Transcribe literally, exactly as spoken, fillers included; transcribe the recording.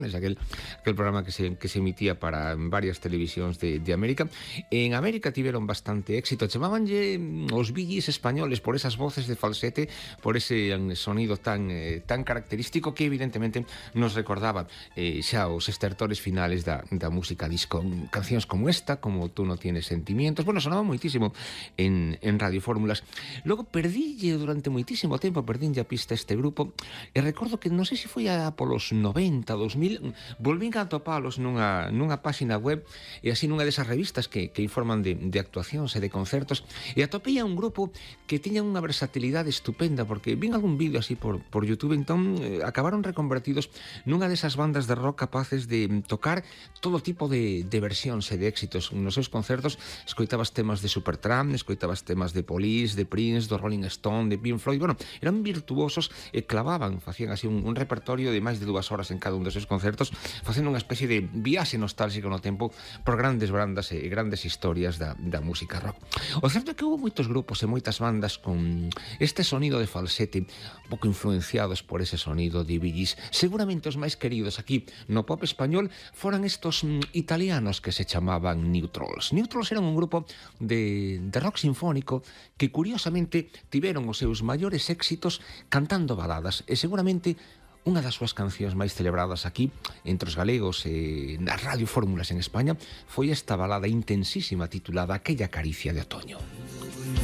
Es aquel, aquel programa que se, que se emitía para varias televisións de, de América. En América tiveron bastante éxito. Chamábanlle os Bee Gees españoles por esas voces de falsete, por ese sonido tan, eh, tan característico que evidentemente nos recordaba eh, xa os estertores finales da, da música disco. Cancións como esta, como Tú no tienes sentimientos, bueno, sonaba moitísimo en, en Radio Fórmulas. Logo perdílle durante moitísimo tempo, perdínlle a pista este grupo, e recordo que non sei se foi a polos noventa, dos mil, volvín a atopalos nunha, nunha páxina web e así nunha desas revistas que, que informan de, de actuacións e de concertos, e atopei a un grupo que tiña unha versatilidade estupenda, porque vin algún vídeo así por, por YouTube, entón eh, acabaron reconvertidos nunha desas bandas de rock capaces de tocar todo tipo de, de versións e de éxitos. Nos seus concertos escoitabas temas de Supertramp, escoitabas temas de Police, de Prince, do Rolling Stone, de Pink Floyd. Bueno, eran virtuosos e clavaban, facían así un, un repertorio de máis de dúas horas en cada un dos seus concertos, facendo unha especie de viaxe nostálgica no tempo por grandes bandas e grandes historias da, da música rock. O certo é que houve moitos grupos e moitas bandas con este sonido de falsete, un pouco influenciados por ese sonido de Bee Gees. Seguramente os máis queridos aquí no pop español foran estos mm, italianos que se chamaban New Trolls. New Trolls eran un grupo de, de rock sinfónico que curiosamente tiveron os seus maiores éxitos cantando baladas, e seguramente unha das súas cancións máis celebradas aquí entre os galegos e nas Radio Fórmulas en España foi esta balada intensísima titulada Aquella caricia de otoño.